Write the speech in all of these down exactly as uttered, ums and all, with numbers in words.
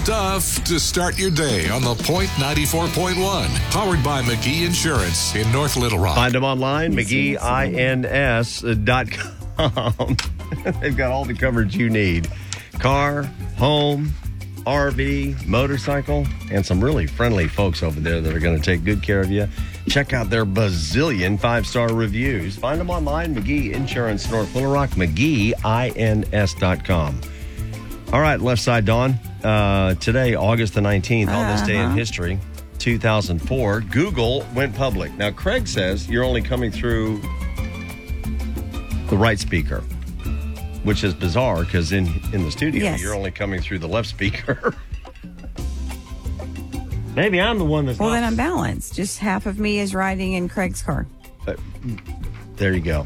stuff to start your day on the Point ninety-four point one. Powered by McGee Insurance in North Little Rock. Find them online, McGee Ins dot com. They've got all the coverage you need. Car, home, R V, motorcycle, and some really friendly folks over there that are going to take good care of you. Check out their bazillion five-star reviews. Find them online, McGee Insurance, North Little Rock, McGee Ins dot com. All right, left side, Dawn. Uh, today, August the nineteenth, on this day in history, two thousand four, Google went public. Now, Craig says you're only coming through the right speaker, which is bizarre because in, in the studio, Yes. you're only coming through the left speaker. Maybe I'm the one that's Well, not. then I'm balanced. Just half of me is riding in Craig's car. Uh, there you go.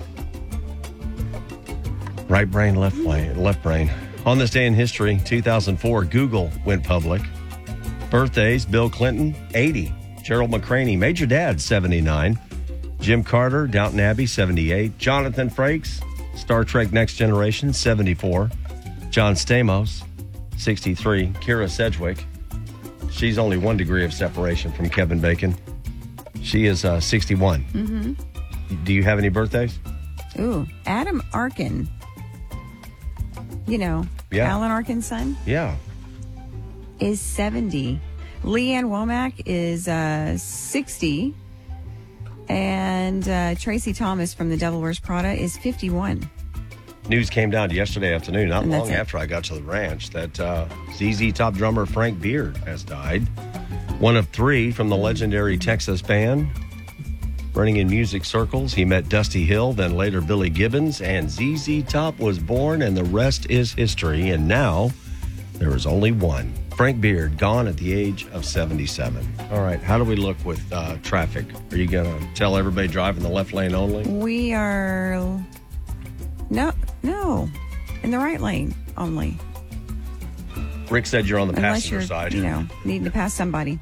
Right brain, left brain, left brain. On this day in history, two thousand four, Google went public. Birthdays, Bill Clinton, eighty. Gerald McCraney, Major Dad, seventy-nine. Jim Carter, Downton Abbey, seventy-eight. Jonathan Frakes, Star Trek Next Generation, seventy-four. John Stamos, sixty-three. Kira Sedgwick, she's only one degree of separation from Kevin Bacon. She is uh, sixty-one. Mm-hmm. Do you have any birthdays? Ooh, Adam Arkin. You know, Yeah. Alan Arkin's son Yeah. is seventy. Leanne Womack is uh, sixty. And uh, Tracy Thomas from The Devil Wears Prada is fifty-one. News came down yesterday afternoon, not And long that's it. after I got to the ranch, that uh, Z Z Top drummer Frank Beard has died. One of three from the legendary Texas band. Running in music circles, he met Dusty Hill, then later Billy Gibbons, and Z Z Top was born, and the rest is history. And now, there is only one. Frank Beard, gone at the age of seventy-seven. All right, how do we look with uh, traffic? Are you going to tell everybody driving the left lane only? We are, no, no, in the right lane only. Rick said you're on the Unless passenger you're, side. you know, needing to pass somebody.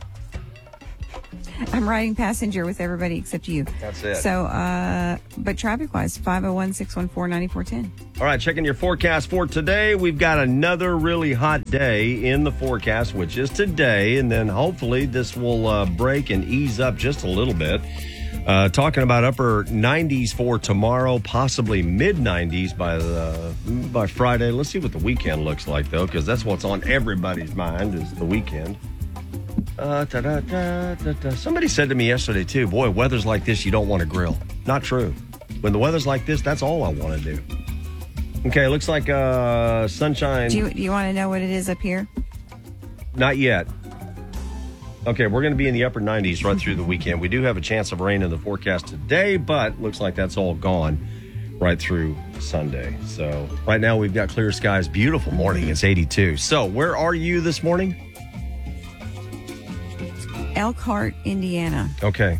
I'm riding passenger with everybody except you. That's it. So, uh, but traffic-wise, five oh one, six one four, nine four one oh. All right, checking your forecast for today. We've got another really hot day in the forecast, which is today, and then hopefully this will uh, break and ease up just a little bit. Uh, talking about upper nineties for tomorrow, possibly mid nineties by the by Friday. Let's see what the weekend looks like, though, because that's what's on everybody's mind is the weekend. Uh, da, da, da, da, da. Somebody said to me yesterday, too, boy, weather's like this, you don't want to grill. Not true. When the weather's like this, that's all I want to do. Okay, looks like uh, sunshine. Do you, do you want to know what it is up here? Not yet. Okay, we're going to be in the upper nineties right through the weekend. We do have a chance of rain in the forecast today, but looks like that's all gone right through Sunday. So right now we've got clear skies. Beautiful morning. It's eighty-two. So where are you this morning? Elkhart, Indiana. Okay.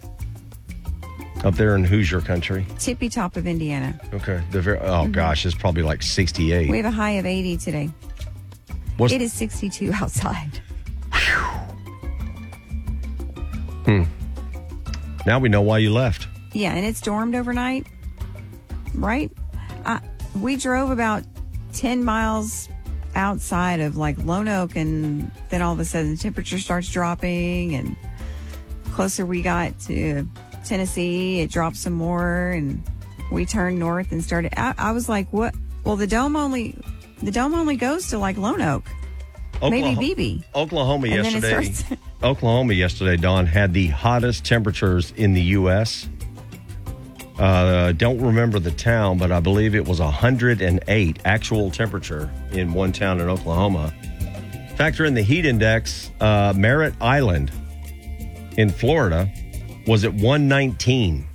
Up there in Hoosier country. Tippy top of Indiana. Okay. The very, oh, gosh, it's probably like sixty-eight. We have a high of eighty today. What's, It is sixty-two outside. now we know why you left. Yeah, and it stormed overnight, right? Uh, we drove about ten miles outside of like Lone Oak, and then all of a sudden the temperature starts dropping, and closer we got to Tennessee, it dropped some more, and we turned north and started. I, I was like, what? Well, the dome only, the dome only goes to like Lone Oak, Oklahoma, maybe Beebe. Oklahoma And then it yesterday. starts- Oklahoma yesterday, Dawn, had the hottest temperatures in the U S Uh, don't remember the town, but I believe it was one hundred eight actual temperature in one town in Oklahoma. Factor in the heat index, uh, Merritt Island in Florida was at one nineteen.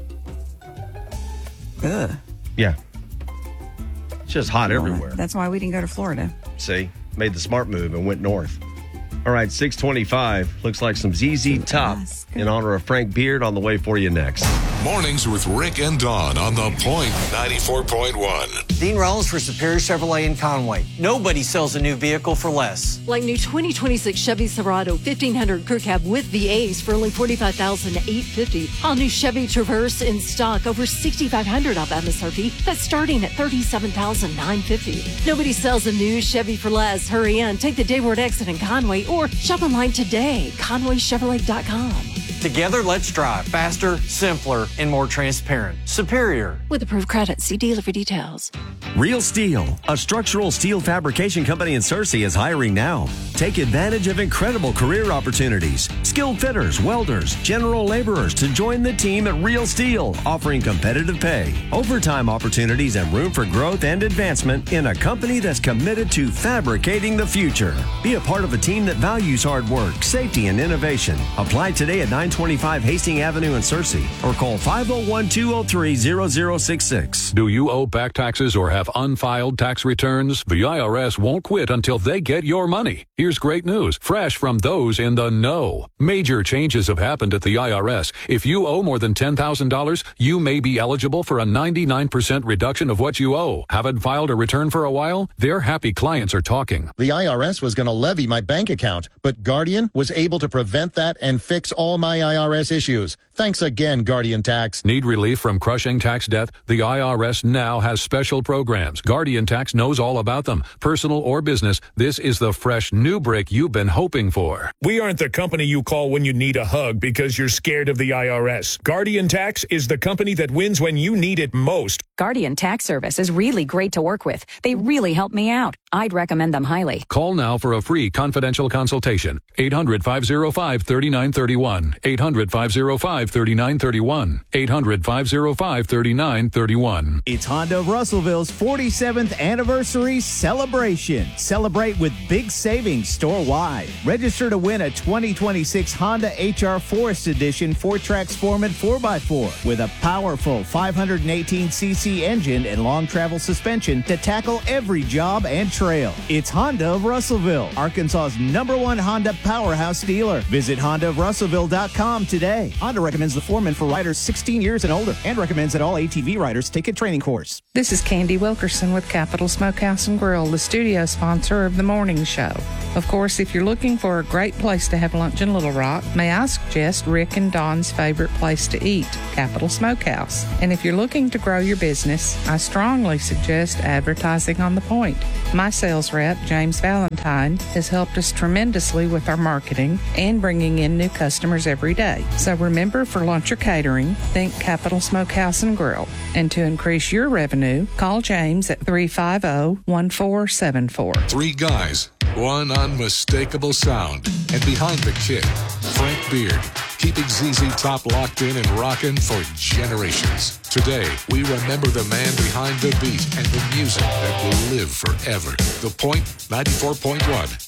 Ugh. Yeah. It's just hot Well, everywhere. That's why we didn't go to Florida. See, made the smart move and went north. All right, six twenty-five. Looks like some Z Z Top Alaska. in honor of Frank Beard on the way for you next. Mornings with Rick and Dawn on The Point ninety-four point one. Dean Rollins for Superior Chevrolet in Conway. Nobody sells a new vehicle for less. Like new twenty twenty-six Chevy Silverado fifteen hundred Crew Cab with the A's for only forty-five thousand eight hundred fifty dollars. All new Chevy Traverse in stock, over six thousand five hundred dollars off M S R P. That's starting at thirty-seven thousand nine hundred fifty dollars. Nobody sells a new Chevy for less. Hurry in, take the Dayward exit in Conway or shop online today, conway chevrolet dot com. Together, let's drive faster, simpler, and more transparent. Superior. With approved credit, see dealer for details. Real Steel, a structural steel fabrication company in Searcy, is hiring now. Take advantage of incredible career opportunities. Skilled fitters, welders, general laborers to join the team at Real Steel, offering competitive pay, overtime opportunities, and room for growth and advancement in a company that's committed to fabricating the future. Be a part of a team that values hard work, safety, and innovation. Apply today at nine twenty-five Hastings Avenue in Searcy or call five oh one, two oh three, oh oh six six. Do you owe back taxes or have unfiled tax returns? The I R S won't quit until they get your money. Here's great news, fresh from those in the know. Major changes have happened at the I R S. If you owe more than ten thousand dollars, you may be eligible for a ninety-nine percent reduction of what you owe. Haven't filed a return for a while? Their happy clients are talking. The I R S was going to levy my bank account, but Guardian was able to prevent that and fix all my I R S issues. Thanks again, Guardian Tax. Need relief from crushing tax debt? The I R S now has special programs. Guardian Tax knows all about them. Personal or business, this is the fresh new break you've been hoping for. We aren't the company you call when you need a hug because you're scared of the I R S. Guardian Tax is the company that wins when you need it most. Guardian Tax Service is really great to work with. They really help me out. I'd recommend them highly. Call now for a free confidential consultation. eight hundred, five oh five, three nine three one. eight hundred, five oh five, three nine three one. eight hundred, five oh five, three nine three one. It's Honda of Russellville's forty-seventh anniversary celebration. Celebrate with big savings store-wide. Register to win a twenty twenty-six Honda H R Forest Edition four-track Sportman four by four with a powerful five hundred eighteen c c engine and long travel suspension to tackle every job and trail. It's Honda of Russellville, Arkansas's number one Honda powerhouse dealer. Visit honda of russellville dot com today. Honda recommends the Foreman for riders sixteen years and older and recommends that all A T V riders take a training course. This is Candy Wilkerson with Capital Smokehouse and Grill, the studio sponsor of the morning show. Of course, if you're looking for a great place to have lunch in Little Rock, may I suggest Rick and Dawn's favorite place to eat, Capital Smokehouse. And if you're looking to grow your business, I strongly suggest advertising on The Point. My sales rep, James Valentine, has helped us tremendously with our marketing and bringing in new customers every day. So remember, for lunch or catering, think Capital Smokehouse and Grill. And to increase your revenue, call James at three five zero, one four seven four. Three guys, one unmistakable sound. And behind the kid, Frank Beard, keeping Z Z Top locked in and rocking for generations. Today, we remember the man behind the beat and the music that will live forever. The Point ninety-four point one.